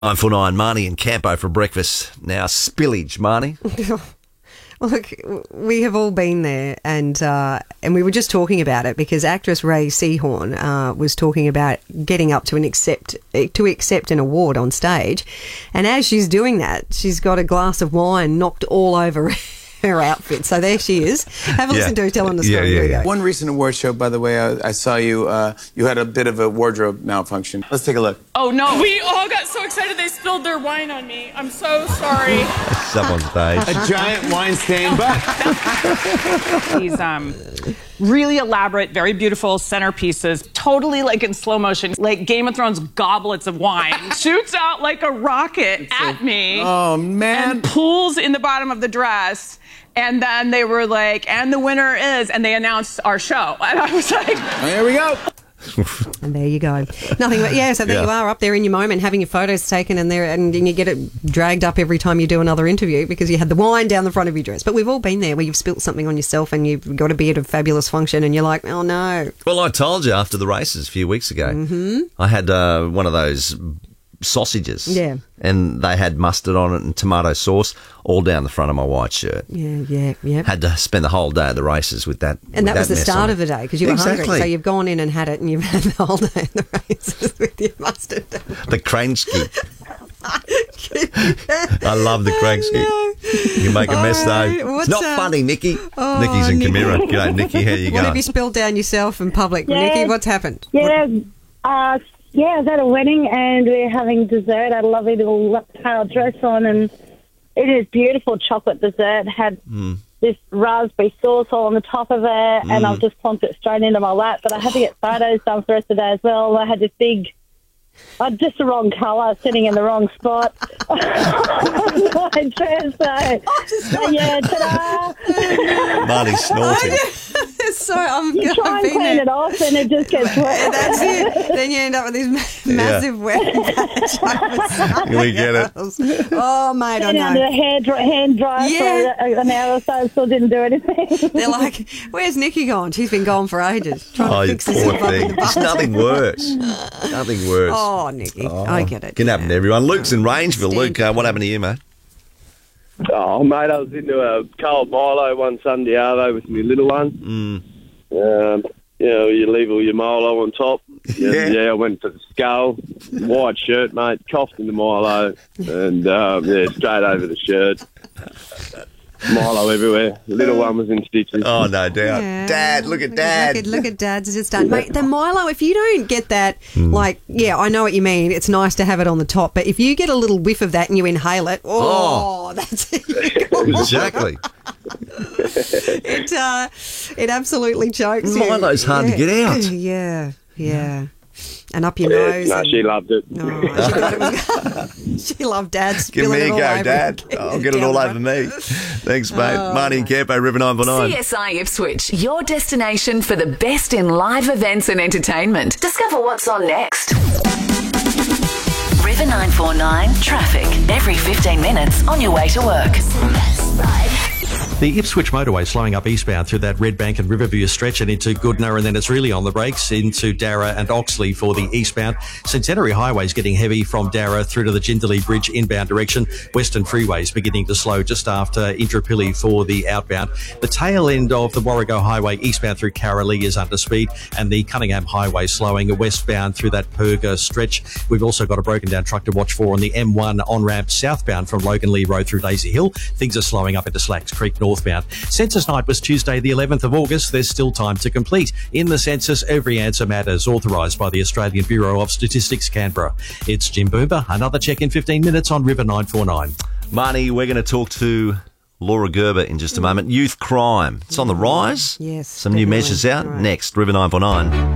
949, Marnie and Campo for breakfast. Now, spillage, Marnie. Look, we have all been there, and we were just talking about it because actress Ray Seahorn was talking about getting up to accept an award on stage, and as she's doing that, she's got a glass of wine knocked all over her outfit. So there she is. Have a listen to her telling the story. Yeah. One recent award show, by the way, I saw you. You had a bit of a wardrobe malfunction. Let's take a look. Oh no! We all got so excited they spilled their wine on me. I'm so sorry. Someone's stage. A giant wine stain, but These really elaborate, very beautiful centerpieces, totally like in slow motion, like Game of Thrones goblets of wine, shoots out like a rocket at me. Oh man! And pulls in the bottom of the dress. And then they were like, and the winner is, and they announced our show. And I was like, There we go. And there you go. Nothing but, so there you are up there in your moment having your photos taken and you get it dragged up every time you do another interview because you had the wine down the front of your dress. But we've all been there where you've spilt something on yourself and you've got to be at a fabulous function and you're like, oh no. Well, I told you after the races a few weeks ago, I had one of those sausages. Yeah. And they had mustard on it and tomato sauce all down the front of my white shirt. Yeah. Had to spend the whole day at the races with that. And that was the start of the day because you were hungry. So you've gone in and had it and you've had the whole day at the races with your mustard. The Kransky. I love the Kransky. You make a mess though. It's not funny, Nikki. Nikki's in Camira. G'day, Nikki. How you going? What have you spilled down yourself in public? Nikki, what's happened? Yeah, I was at a wedding and we were having dessert. I had a lovely little pale dress on and it is beautiful chocolate dessert. Had this raspberry sauce all on the top of it and I've just plumped it straight into my lap. But I had to get photos done for the rest of the day as well. I had this big, just the wrong colour, sitting in the wrong spot. My dress, yeah, ta-da! Marty's snorting. You try and clean it off and it just gets wet. That's it. Then you end up with this massive wet patch. We get it. Oh, mate, I know. Under the hand dryer for an hour or so, still didn't do anything. They're like, where's Nikki gone? She's been gone for ages. Trying to fix this poor up thing. in the It's nothing worse. Nothing worse. Oh, Nikki, I get it. Can happen to everyone. Luke's in Rangeville. Luke, what happened to you, mate? Oh, mate, I was into a cold Milo one Sunday arvo with my little one. You leave all your Milo on top. Yeah, I went for the skull, white shirt, mate, coughed in the Milo, and straight over the shirt. Milo everywhere. The little one was in stitches. Oh, no doubt. Yeah. Dad, look at Dad. Look at Dad's just done. Mate, the Milo, if you don't get that, I know what you mean. It's nice to have it on the top, but if you get a little whiff of that and you inhale it, that's it. Exactly. It absolutely chokes you. Milo's hard to get out. Yeah. And up your nose. No, she loved it. She loved Dad Give spilling me it a all go, over. Dad. I'll get it all over me. Thanks, mate. Marnie and Campo, River 949. CSI Ipswich, your destination for the best in live events and entertainment. Discover what's on next. River 949 traffic. Every 15 minutes on your way to work. The Ipswich motorway slowing up eastbound through that Red Bank and Riverview stretch and into Goodna, and then it's really on the brakes into Darra and Oxley for the eastbound. Centenary Highway's getting heavy from Darra through to the Jindalee Bridge inbound direction. Western Freeway's beginning to slow just after Intrapilli for the outbound. The tail end of the Warrego Highway eastbound through Caralee is under speed, and the Cunningham Highway slowing westbound through that Perga stretch. We've also got a broken down truck to watch for on the M1 on-ramp southbound from Logan Lee Road through Daisy Hill. Things are slowing up into Slacks Creek northbound. Census night was Tuesday the 11th of August. There's still time to complete. In the census, every answer matters, authorised by the Australian Bureau of Statistics, Canberra. It's Jim Boomba. Another check in 15 minutes on River 949. Marnie, we're going to talk to Laura Gerber in just a moment. Youth crime. It's on the rise. Yes. Some new measures out. Right. Next, River 949.